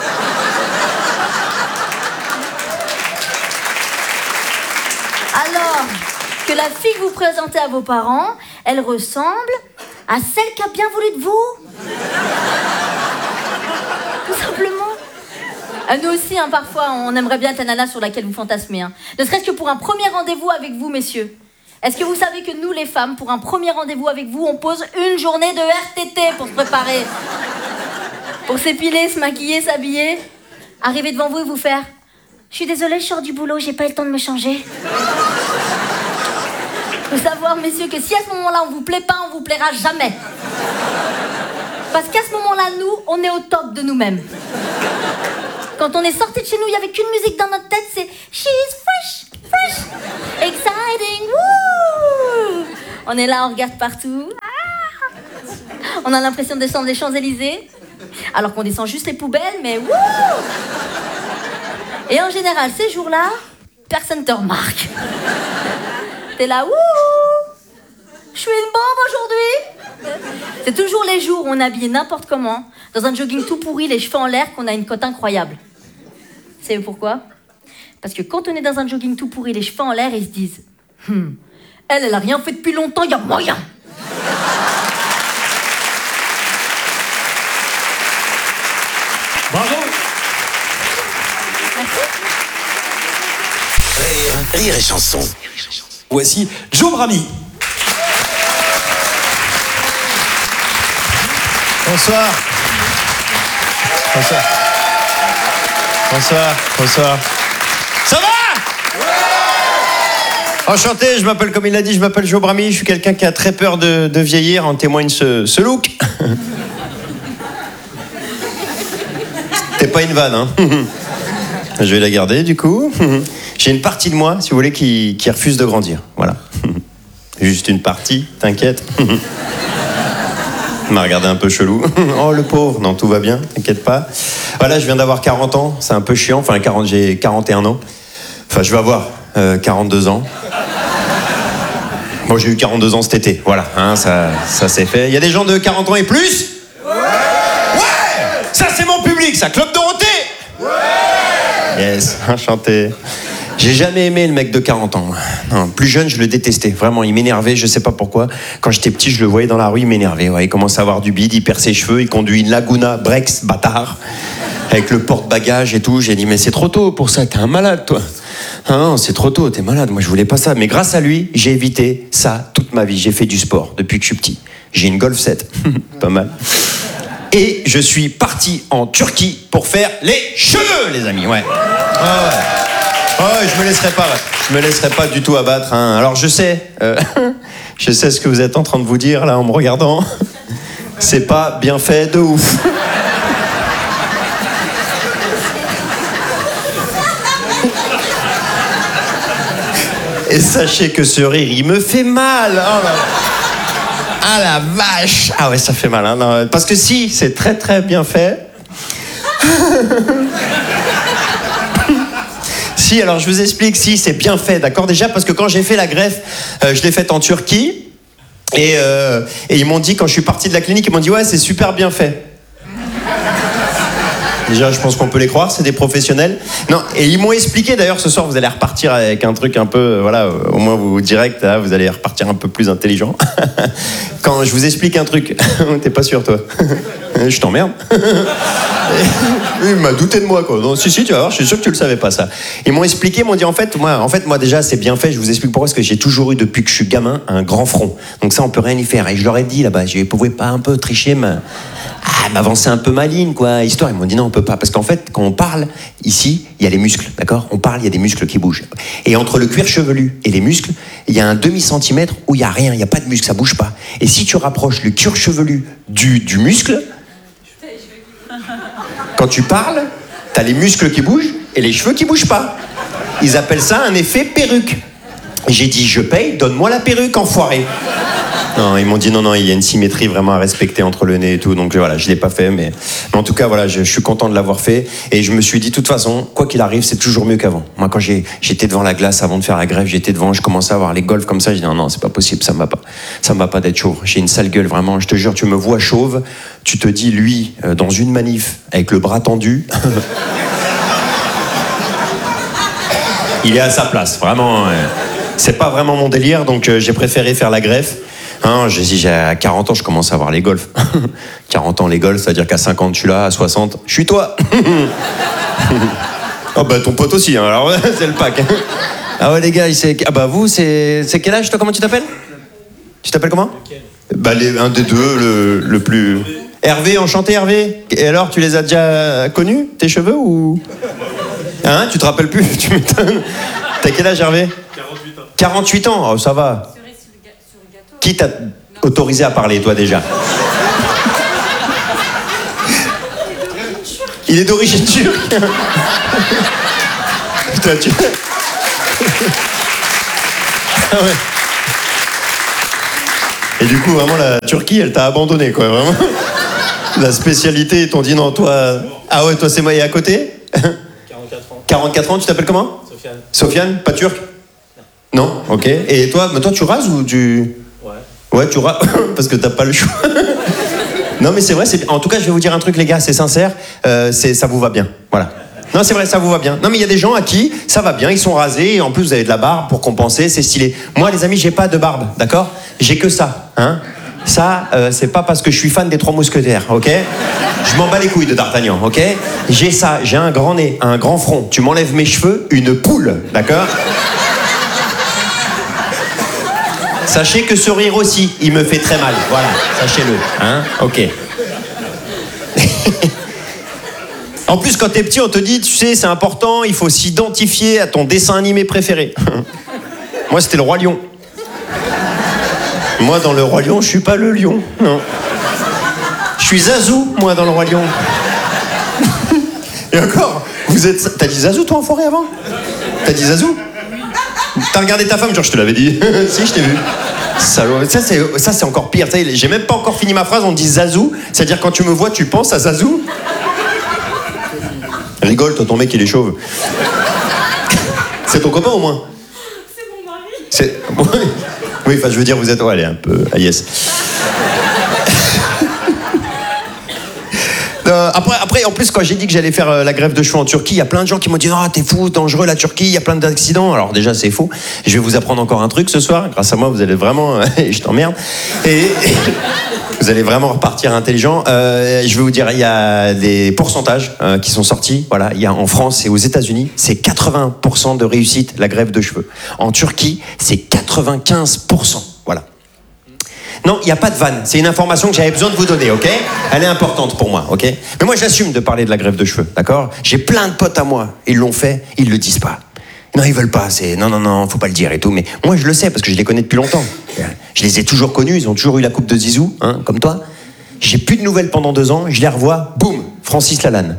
Alors que la fille que vous présentez à vos parents, elle ressemble à celle qui a bien voulu de vous. Tout simplement. Nous aussi, hein, parfois, on aimerait bien être la nana sur laquelle vous fantasmez. Hein. Ne serait-ce que pour un premier rendez-vous avec vous, messieurs. Est-ce que vous savez que nous, les femmes, pour un premier rendez-vous avec vous, on pose une journée de RTT pour se préparer, pour s'épiler, se maquiller, s'habiller, arriver devant vous et vous faire « Je suis désolée, je sors du boulot, j'ai pas eu le temps de me changer. » Faut savoir, messieurs, que si à ce moment-là, on vous plaît pas, on vous plaira jamais. Parce qu'à ce moment-là, nous, on est au top de nous-mêmes. Quand on est sorti de chez nous, il n'y avait qu'une musique dans notre tête, c'est « She's fresh, fresh, exciting, woo !» On est là, on regarde partout. On a l'impression de descendre les Champs-Élysées, alors qu'on descend juste les poubelles, mais wouh! Et en général, ces jours-là, personne te remarque. T'es là, wouh! Je suis une bombe aujourd'hui! C'est toujours les jours où on est habillé n'importe comment, dans un jogging tout pourri, les cheveux en l'air, qu'on a une cote incroyable. Vous savez pourquoi? Parce que quand on est dans un jogging tout pourri, les cheveux en l'air, ils se disent elle a rien fait depuis longtemps, il y a moyen! Bravo. Rire et chanson. Voici Joe Brami. Bonsoir. Bonsoir. Bonsoir. Bonsoir. Ça va? Ouais. Enchanté, je m'appelle, comme il l'a dit, je m'appelle Joe Brami. Je suis quelqu'un qui a très peur de vieillir. En témoigne ce look. C'était pas une vanne, hein. Je vais la garder, du coup. J'ai une partie de moi, si vous voulez, qui refuse de grandir. Voilà. Juste une partie, t'inquiète. Il m'a regardé un peu chelou. Oh, le pauvre. Non, tout va bien, t'inquiète pas. Voilà, je viens d'avoir 40 ans. C'est un peu chiant. Enfin, j'ai 41 ans. Enfin, je vais avoir 42 ans. Bon, j'ai eu 42 ans cet été. Voilà, hein, ça c'est fait. Il y a des gens de 40 ans et plus? Ouais! Ça, c'est mon public, ça. Club Dorothée? Ouais! Yes, enchanté. J'ai jamais aimé le mec de 40 ans. Non, plus jeune, je le détestais. Vraiment, il m'énervait, je sais pas pourquoi. Quand j'étais petit, je le voyais dans la rue, il m'énervait. Ouais, il commence à avoir du bide, il perd ses cheveux, il conduit une Laguna Brex, bâtard, avec le porte-bagages et tout. J'ai dit, mais c'est trop tôt pour ça, t'es un malade, toi. Ah non, c'est trop tôt, t'es malade. Moi, je voulais pas ça. Mais grâce à lui, j'ai évité ça toute ma vie. J'ai fait du sport depuis que je suis petit. J'ai une Golf 7. Pas mal. Et je suis parti en Turquie pour faire les cheveux, les amis. Ouais. Ah ouais. Oh, je me laisserai pas du tout abattre. Hein. Alors je sais ce que vous êtes en train de vous dire là en me regardant. C'est pas bien fait de ouf. Et sachez que ce rire, il me fait mal. Oh là. Ah la vache. Ah ouais, ça fait mal. Hein. Non, parce que si, c'est très très bien fait. Si, alors je vous explique, si, c'est bien fait, d'accord? Déjà, parce que quand j'ai fait la greffe, je l'ai faite en Turquie, et ils m'ont dit, quand je suis parti de la clinique, ils m'ont dit, ouais, c'est super bien fait. Déjà, je pense qu'on peut les croire, c'est des professionnels. Non, et ils m'ont expliqué, d'ailleurs, ce soir, vous allez repartir avec un truc un peu, voilà, au moins vous direct, là, vous allez repartir un peu plus intelligent. Quand je vous explique un truc, t'es pas sûr, toi? Je t'emmerde. Il m'a douté de moi, quoi. Non, si, tu vas voir, je suis sûr que tu le savais pas, ça. Ils m'ont expliqué, ils m'ont dit, en fait, moi, déjà, c'est bien fait. Je vous explique pourquoi, parce que j'ai toujours eu, depuis que je suis gamin, un grand front. Donc ça, on peut rien y faire. Et je leur ai dit, là-bas, je pouvais pas un peu tricher, m'avancer un peu ma ligne, quoi. Histoire, ils m'ont dit, non, on peut pas. Parce qu'en fait, quand on parle, ici, il y a les muscles, d'accord? On parle, il y a des muscles qui bougent. Et entre le cuir chevelu et les muscles, il y a un demi-centimètre où il y a rien, il n'y a pas de muscle, ça bouge pas. Et si tu rapproches le cuir chevelu du muscle, quand tu parles, t'as les muscles qui bougent et les cheveux qui bougent pas. Ils appellent ça un effet perruque. J'ai dit, je paye, donne-moi la perruque, enfoiré. Non, ils m'ont dit, non, il y a une symétrie vraiment à respecter entre le nez et tout. Donc voilà, je l'ai pas fait, mais en tout cas, voilà, je suis content de l'avoir fait. Et je me suis dit, de toute façon, quoi qu'il arrive, c'est toujours mieux qu'avant. Moi, quand j'étais devant la glace avant de faire la greffe, je commençais à avoir les golfs comme ça. J'ai dit, non, c'est pas possible, ça me va pas d'être chauve. J'ai une sale gueule, vraiment. Je te jure, tu me vois chauve, tu te dis, lui, dans une manif, avec le bras tendu, il est à sa place, vraiment. C'est pas vraiment mon délire, donc j'ai préféré faire la greffe. Non, j'ai à 40 ans, je commence à avoir les golfs. 40 ans, les golfs, c'est-à-dire qu'à 50, je suis là, à 60, je suis toi. Oh bah ton pote aussi, hein, alors c'est le pack. Ah ouais les gars, ah bah vous, c'est quel âge toi, comment tu t'appelles? Tu t'appelles comment? Bah un des deux, le plus... Hervé, enchanté Hervé. Et alors, tu les as déjà connus, tes cheveux, ou... Hein, tu te rappelles plus? Tu m'étonnes. T'as quel âge Hervé? 48 ans. 48 ans, oh, ça va. Qui t'a autorisé à parler, toi, déjà? Il est d'origine turque. Putain, tu... Ah ouais. Et du coup, vraiment, la Turquie, elle t'a abandonné, quoi, vraiment. La spécialité, ils t'ont dit non, toi... Ah ouais, toi, c'est moi, et à côté? 44 ans. 44 ans, tu t'appelles comment? Sofiane. Sofiane, pas turc? Non, ok. Et toi, mais toi, tu rases ou tu... Ouais, tu rases, parce que t'as pas le choix. Non, mais c'est vrai, en tout cas, je vais vous dire un truc, les gars, c'est sincère, ça vous va bien, voilà. Non, c'est vrai, ça vous va bien. Non, mais il y a des gens à qui ça va bien, ils sont rasés, et en plus, vous avez de la barbe pour compenser, c'est stylé. Moi, les amis, j'ai pas de barbe, d'accord? J'ai que ça, hein. Ça, c'est pas parce que je suis fan des Trois Mousquetaires, ok? Je m'en bats les couilles de D'Artagnan, ok? J'ai ça, j'ai un grand nez, un grand front. Tu m'enlèves mes cheveux, une poule, d'accord? Sachez que ce rire aussi, il me fait très mal, voilà, sachez-le, hein? Ok. En plus, quand t'es petit, on te dit, tu sais, c'est important, il faut s'identifier à ton dessin animé préféré. Moi, c'était le Roi Lion. Moi, dans le Roi Lion, je suis pas le lion, non. Je suis Zazou, moi, dans le Roi Lion. Et encore, vous êtes... T'as dit Zazou, toi, en forêt, avant? T'as dit Zazou? T'as regardé ta femme, genre, je te l'avais dit. Si, je t'ai vu. Salaud. Ça, c'est encore pire. J'ai même pas encore fini ma phrase, on dit Zazou. C'est-à-dire, quand tu me vois, tu penses à Zazou? Rigole, toi, ton mec, il est chauve. C'est ton copain, au moins? C'est mon mari. Oui, enfin, je veux dire, vous êtes... Ouais, allez, un peu... Ah, yes. Après, en plus, quand j'ai dit que j'allais faire la greffe de cheveux en Turquie, il y a plein de gens qui m'ont dit « Ah, t'es fou, dangereux, la Turquie, il y a plein d'accidents. » Alors déjà, c'est faux. Je vais vous apprendre encore un truc ce soir. Grâce à moi, vous allez vraiment... je t'emmerde. Et vous allez vraiment repartir intelligent. Je vais vous dire, il y a des pourcentages qui sont sortis. Voilà, il y a en France et aux États-Unis, c'est 80% de réussite, la greffe de cheveux. En Turquie, c'est 95%. Voilà. Non, il n'y a pas de vanne. C'est une information que j'avais besoin de vous donner, ok? Elle est importante pour moi, ok? Mais moi, j'assume de parler de la greffe de cheveux, d'accord? J'ai plein de potes à moi. Ils l'ont fait, ils le disent pas. Non, ils veulent pas. C'est non, faut pas le dire et tout. Mais moi, je le sais parce que je les connais depuis longtemps. Je les ai toujours connus. Ils ont toujours eu la coupe de Zizou, hein, comme toi. J'ai plus de nouvelles pendant 2 ans. Je les revois. Boum, Francis Lalanne.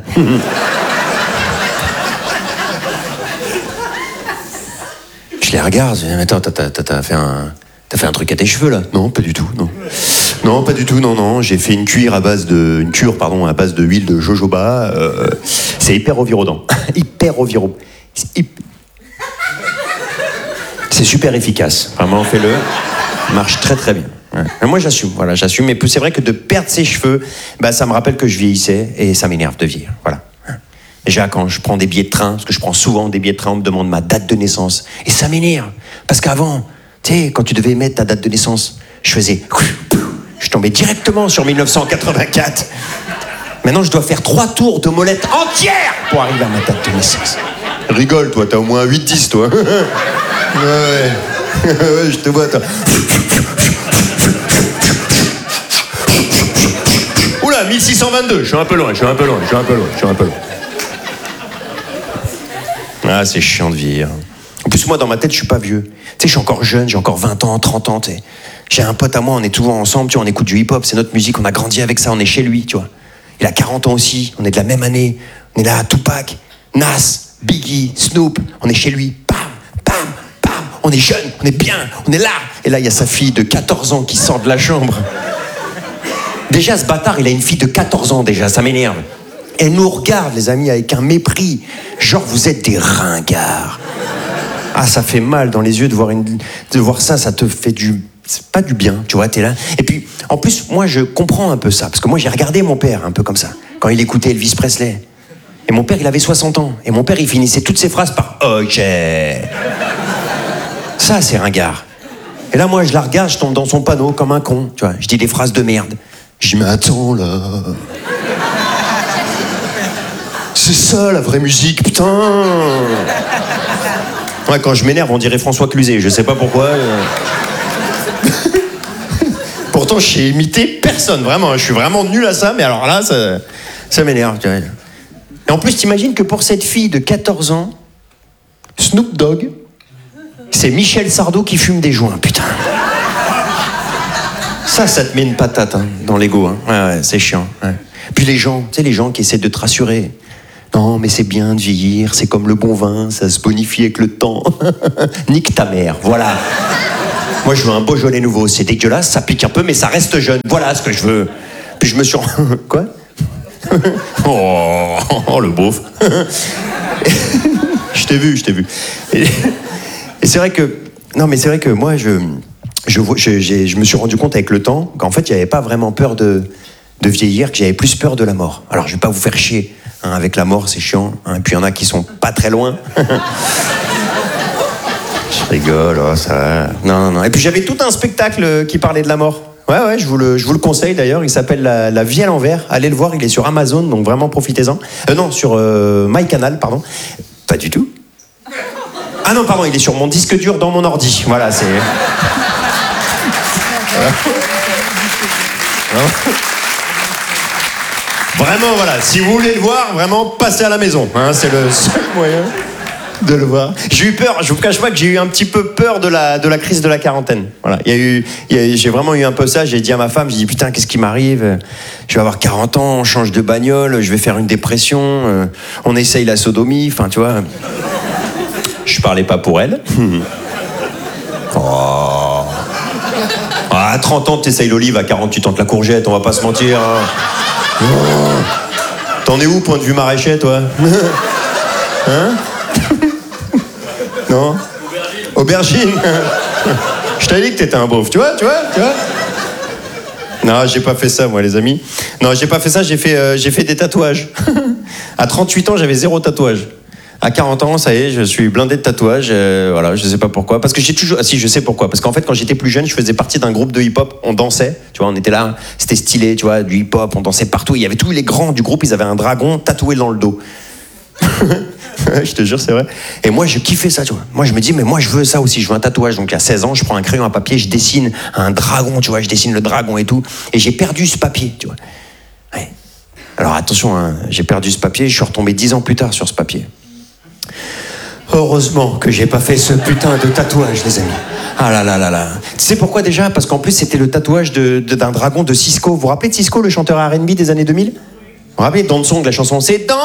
Je les regarde. Je dis, mais attends, t'as fait un truc à tes cheveux là? Non, pas du tout, non. Non, pas du tout, non. J'ai fait une cure à base de huile de jojoba. C'est hyper environnant. Hyper environnant. C'est super efficace. Vraiment, fais-le. Marche très très bien. Ouais. Moi, j'assume. Voilà, j'assume. Mais c'est vrai que de perdre ses cheveux, bah, ça me rappelle que je vieillissais et ça m'énerve de vieillir. Voilà. Déjà, quand je prends des billets de train, parce que je prends souvent des billets de train, on me demande ma date de naissance. Et ça m'énerve. Parce qu'avant, tu sais, quand tu devais mettre ta date de naissance, je faisais... Je tombais directement sur 1984. Maintenant, je dois faire 3 tours de molette entière pour arriver à ma date de naissance. Rigole, toi, t'as au moins 8-10, toi. Ouais, je te vois, toi. Oula, 1622, je suis un peu loin. Ah, c'est chiant de vieillir. En plus, moi, dans ma tête, je suis pas vieux. Tu sais, je suis encore jeune, j'ai encore 20 ans, 30 ans, tu sais. J'ai un pote à moi, on est souvent ensemble, tu vois, on écoute du hip-hop, c'est notre musique, on a grandi avec ça, on est chez lui, tu vois. Il a 40 ans aussi, on est de la même année, on est là, Tupac, Nas, Biggie, Snoop, on est chez lui, pam, pam, pam, on est jeune, on est bien, on est là. Et là, il y a sa fille de 14 ans qui sort de la chambre. Déjà, ce bâtard, il a une fille de 14 ans déjà, ça m'énerve. Elle nous regarde, les amis, avec un mépris. Genre, vous êtes des ringards. Ah, ça fait mal dans les yeux de voir ça, ça te fait c'est pas du bien, tu vois, t'es là. Et puis, en plus, moi, je comprends un peu ça. Parce que moi, j'ai regardé mon père un peu comme ça, quand il écoutait Elvis Presley. Et mon père, il avait 60 ans. Et mon père, il finissait toutes ses phrases par « Ok ». Ça, c'est ringard. Et là, moi, je la regarde, je tombe dans son panneau comme un con, tu vois. Je dis des phrases de merde. Je dis, mais attends, là... C'est ça, la vraie musique, putain. Ouais, quand je m'énerve, on dirait François Cluzet, je sais pas pourquoi. Pourtant, je sais imiter personne, vraiment. Je suis vraiment nul à ça, mais alors là, ça m'énerve, tu vois. Et en plus, t'imagines que pour cette fille de 14 ans, Snoop Dogg, c'est Michel Sardou qui fume des joints, putain. Ça te met une patate hein, dans l'ego. Hein. Ouais, c'est chiant. Ouais. Puis les gens, tu sais, les gens qui essaient de te rassurer. Non, mais c'est bien de vieillir, c'est comme le bon vin, ça se bonifie avec le temps. Nique ta mère, voilà. Moi, je veux un Beaujolais nouveau. C'est dégueulasse, ça pique un peu, mais ça reste jeune. Voilà ce que je veux. Puis je me suis... Quoi? Oh, le beauf. Je t'ai vu. Et c'est vrai que... Non, mais c'est vrai que moi, je me suis rendu compte avec le temps qu'en fait, il n'y avait pas vraiment peur de vieillir, que j'avais plus peur de la mort. Alors, je vais pas vous faire chier. Hein, avec la mort, c'est chiant. Hein, et puis, il y en a qui sont pas très loin. Je rigole, oh, ça va. Non. Et puis, j'avais tout un spectacle qui parlait de la mort. Ouais, je vous le conseille d'ailleurs. Il s'appelle La vie à l'envers. Allez le voir, il est sur Amazon, donc vraiment profitez-en. Non, sur MyCanal, pardon. Pas du tout. Ah non, pardon, il est sur mon disque dur dans mon ordi. Voilà, c'est... Vraiment, voilà, si vous voulez le voir, vraiment, passez à la maison. Hein, c'est le seul moyen de le voir. J'ai eu peur, je vous cache pas que j'ai eu un petit peu peur de la crise de la quarantaine. Voilà, j'ai vraiment eu un peu ça. J'ai dit à ma femme, j'ai dit putain, qu'est-ce qui m'arrive? Je vais avoir 40 ans, on change de bagnole, je vais faire une dépression, on essaye la sodomie, enfin tu vois. Je parlais pas pour elle. Oh. À 30 ans, t'essayes l'olive, à 48 ans, la courgette, on va pas se mentir. Hein. Oh. T'en es où, point de vue maraîcher, toi? Hein? Non? Aubergine. Je t'avais dit que t'étais un beauf, tu vois? Non, j'ai pas fait ça, moi, les amis. Non, j'ai pas fait ça, j'ai fait des tatouages. À 38 ans, j'avais 0 tatouage. À 40 ans, ça y est, je suis blindé de tatouages. Voilà, je sais pas pourquoi. Parce que j'ai toujours... Ah si, je sais pourquoi. Parce qu'en fait, quand j'étais plus jeune, je faisais partie d'un groupe de hip-hop. On dansait, tu vois, on était là. C'était stylé, tu vois, du hip-hop. On dansait partout. Il y avait tous les grands du groupe. Ils avaient un dragon tatoué dans le dos. Je te jure, c'est vrai. Et moi, je kiffais ça, tu vois. Moi, je me dis, mais moi, je veux ça aussi. Je veux un tatouage. Donc, à 16 ans, je prends un crayon à papier, je dessine un dragon, tu vois. Je dessine le dragon et tout. Et j'ai perdu ce papier, tu vois. Ouais. Alors, attention, hein, j'ai perdu ce papier. Je suis retombé 10 ans plus tard sur ce papier. Heureusement que j'ai pas fait ce putain de tatouage, les amis. Ah là là là là. Tu sais pourquoi déjà? Parce qu'en plus, c'était le tatouage d'un dragon de Sisqo. Vous vous rappelez de Sisqo, le chanteur R&B des années 2000? Vous vous rappelez Don Song, la chanson? C'est Don.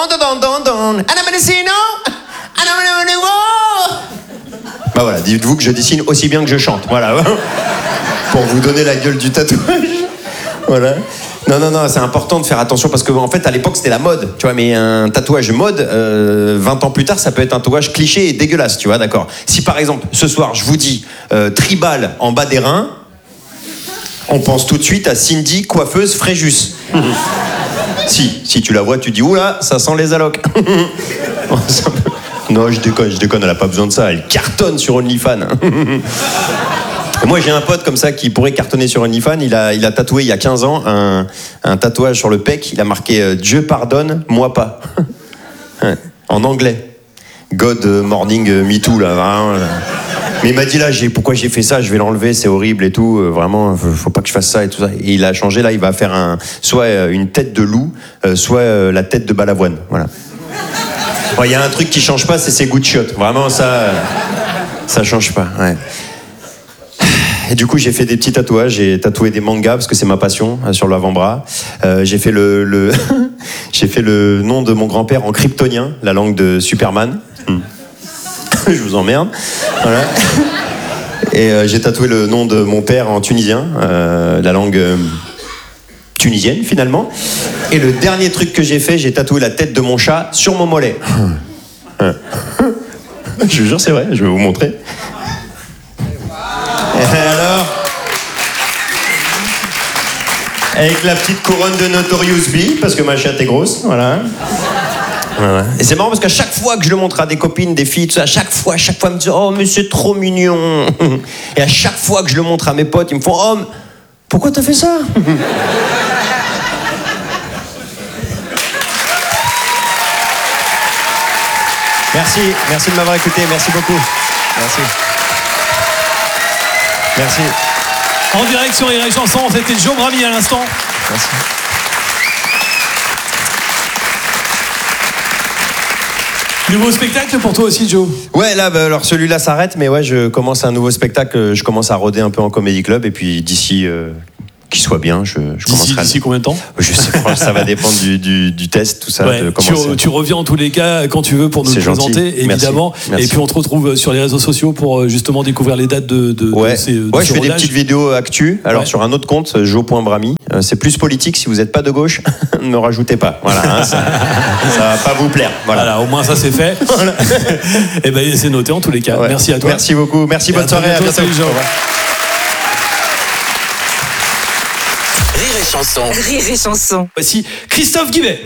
Bah voilà, dites-vous que je dessine aussi bien que je chante. Voilà. Pour vous donner la gueule du tatouage. Voilà. Non, c'est important de faire attention parce qu'en fait, à l'époque, c'était la mode, tu vois, mais un tatouage mode, 20 ans plus tard, ça peut être un tatouage cliché et dégueulasse, tu vois, d'accord. Si par exemple, ce soir, je vous dis tribal en bas des reins, on pense tout de suite à Cindy, coiffeuse Fréjus. Si tu la vois, tu dis, oula, ça sent les allocs. Non, je déconne, elle a pas besoin de ça, elle cartonne sur OnlyFans. Moi, j'ai un pote comme ça qui pourrait cartonner sur OnlyFans. Il a tatoué il y a 15 ans un tatouage sur le pec. Il a marqué Dieu pardonne, moi pas. En anglais. God morning me too là. Hein. Mais il m'a dit là, pourquoi j'ai fait ça? Je vais l'enlever, c'est horrible et tout. Vraiment, faut pas que je fasse ça et tout ça. Et il a changé là. Il va faire soit une tête de loup, soit la tête de balavoine. Voilà. Il y a un truc qui change pas, c'est ses goûts de chiottes. Vraiment, ça change pas. Ouais. Et du coup, j'ai fait des petits tatouages. J'ai tatoué des mangas parce que c'est ma passion sur l'avant-bras. J'ai fait j'ai fait le nom de mon grand-père en kryptonien, la langue de Superman. Je vous emmerde. Voilà. Et j'ai tatoué le nom de mon père en tunisien, la langue tunisienne finalement. Et le dernier truc que j'ai fait, j'ai tatoué la tête de mon chat sur mon mollet. Je vous jure, c'est vrai. Je vais vous montrer. Et alors, avec la petite couronne de Notorious B, parce que ma chatte est grosse, voilà. Ouais. Et c'est marrant parce qu'à chaque fois que je le montre à des copines, des filles, tout ça, à chaque fois, elles me disent oh mais c'est trop mignon. Et à chaque fois que je le montre à mes potes, ils me font oh pourquoi t'as fait ça? Merci de m'avoir écouté, merci beaucoup. Merci. En direct sur Rire et Chanson, c'était Joe Brami à l'instant. Merci. Nouveau spectacle pour toi aussi, Joe? Ouais, là, alors celui-là s'arrête, mais ouais, je commence un nouveau spectacle, je commence à rôder un peu en comédie club, et puis d'ici qu'il soit bien, je commencerai. D'ici combien de temps? Je sais pas, ça va dépendre du test, tout ça. Ouais, de comment tu reviens en tous les cas quand tu veux pour nous le présenter, évidemment. Merci. Et puis on te retrouve sur les réseaux sociaux pour justement découvrir les dates de ce je fais des petites vidéos actu. Alors sur un autre compte, jo.brami. C'est plus politique. Si vous n'êtes pas de gauche, ne me rajoutez pas. Voilà, hein, ça va pas vous plaire. Voilà, au moins ça c'est fait. Et ben c'est noté en tous les cas. Ouais. Merci à toi. Merci beaucoup. Merci, bonne soirée. À bientôt. Salut, Joe. Rire et chanson. Voici Christophe Guibet.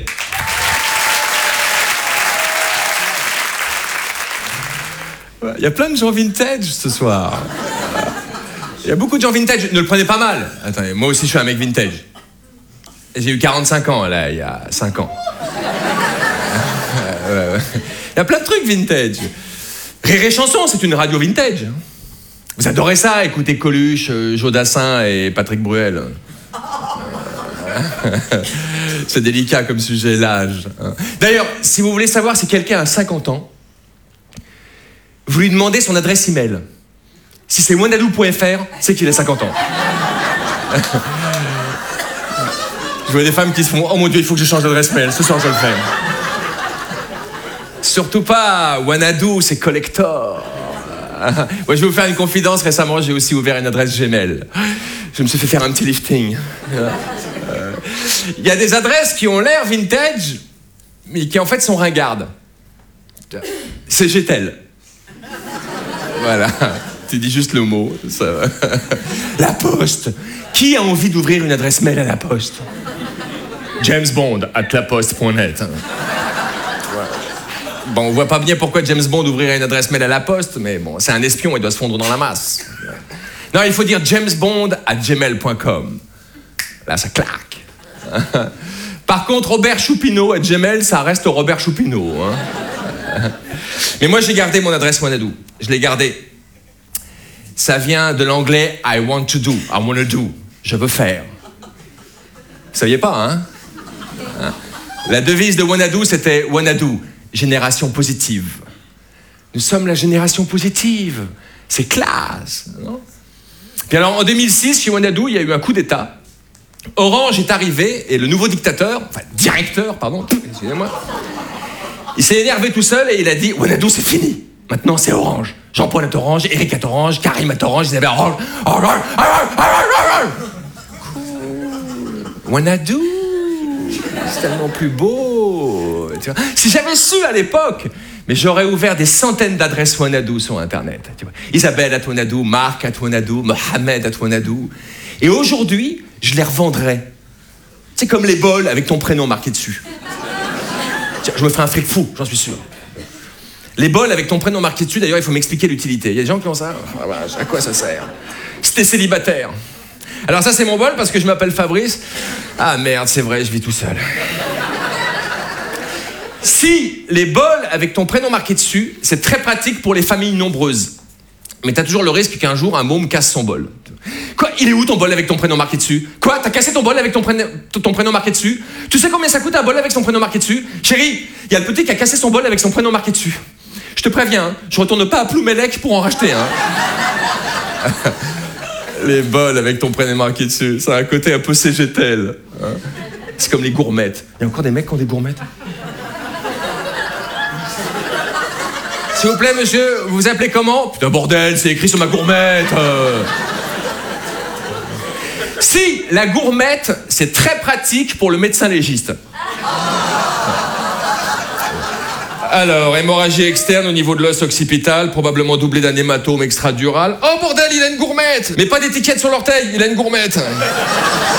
Il y a plein de gens vintage ce soir. Il y a beaucoup de gens vintage. Ne le prenez pas mal. Attendez, moi aussi je suis un mec vintage. J'ai eu 45 ans là, il y a 5 ans. Il y a plein de trucs vintage. Rire et Chanson, c'est une radio vintage. Vous adorez ça, écouter Coluche, Jodassin et Patrick Bruel. C'est délicat comme sujet, l'âge. D'ailleurs, si vous voulez savoir si quelqu'un a 50 ans, vous lui demandez son adresse email. Si c'est wanadoo.fr, c'est qu'il a 50 ans. Je vois des femmes qui se font « Oh mon Dieu, il faut que je change d'adresse mail. Ce soir, je le fais. » Surtout pas, Wanadoo, c'est collector. Moi, je vais vous faire une confidence. Récemment, j'ai aussi ouvert une adresse Gmail. Je me suis fait faire un petit lifting. Il y a des adresses qui ont l'air vintage, mais qui en fait sont ringardes. C'est Getel. Voilà. Tu dis juste le mot. Ça va. La Poste. Qui a envie d'ouvrir une adresse mail à la Poste? James Bond @laposte.net. Bon, on voit pas bien pourquoi James Bond ouvrirait une adresse mail à la Poste, mais bon, c'est un espion, il doit se fondre dans la masse. Non, il faut dire jamesbond@gmail.com. Là, ça claque. Par contre, Robert Choupineau @gmail, ça reste Robert Choupineau. Hein. Mais moi, j'ai gardé mon adresse Wanadoo. Je l'ai gardée. Ça vient de l'anglais I want to do. I want to do. Je veux faire. Vous saviez pas, hein? La devise de Wanadoo, c'était Wanadoo, génération positive. Nous sommes la génération positive. C'est classe, non? Puis alors, en 2006, chez Wanadoo, il y a eu un coup d'État. Orange est arrivé et le nouveau directeur, excusez-moi, il s'est énervé tout seul et il a dit Wanadoo, c'est fini. Maintenant, c'est Orange. Jean-Paul est Orange, Eric est Orange, Karim est Orange, ils avaient Orange. Cool. Wanadoo, c'est tellement plus beau. Tu vois. Si j'avais su à l'époque, mais j'aurais ouvert des centaines d'adresses Wanadoo sur Internet. Tu vois. Isabelle @Wanadoo, Marc @Wanadoo, Mohamed @Wanadoo. Et aujourd'hui, je les revendrais. C'est comme les bols avec ton prénom marqué dessus. Tiens, je me ferai un fric fou, j'en suis sûr. Les bols avec ton prénom marqué dessus, d'ailleurs, il faut m'expliquer l'utilité. Il y a des gens qui ont ça. À quoi ça sert? Si t'es célibataire. Alors ça, c'est mon bol parce que je m'appelle Fabrice. Ah merde, c'est vrai, je vis tout seul. Si les bols avec ton prénom marqué dessus, c'est très pratique pour les familles nombreuses. Mais t'as toujours le risque qu'un jour, un môme casse son bol. Quoi? Il est où ton bol avec ton prénom marqué dessus? Quoi? T'as cassé ton bol avec ton prénom marqué dessus? Tu sais combien ça coûte un bol avec son prénom marqué dessus? Chérie, il y a le petit qui a cassé son bol avec son prénom marqué dessus. Je te préviens, hein, je retourne pas à Ploumelec pour en racheter un. Hein. Les bols avec ton prénom marqué dessus, ça a un côté un peu CGTL. Hein. C'est comme les gourmettes. Il y a encore des mecs qui ont des gourmettes? S'il vous plaît, monsieur, vous vous appelez comment? Putain, bordel, c'est écrit sur ma gourmette. Si, la gourmette, c'est très pratique pour le médecin légiste. Alors, hémorragie externe au niveau de l'os occipital, probablement doublé d'un hématome extradural. Oh bordel, il a une gourmette! Mais pas d'étiquette sur l'orteil, il a une gourmette.